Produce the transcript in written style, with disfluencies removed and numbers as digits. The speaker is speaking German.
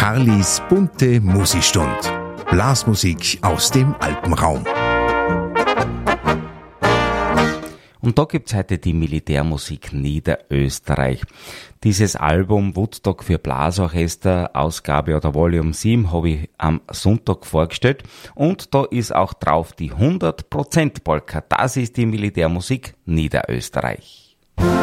Harlis bunte Musikstund. Blasmusik aus dem Alpenraum. Und da gibt's heute die Militärmusik Niederösterreich. Dieses Album Woodstock für Blasorchester, Ausgabe oder Volume 7, habe ich am Sonntag vorgestellt. Und da ist auch drauf die 100% Polka. Das ist die Militärmusik Niederösterreich.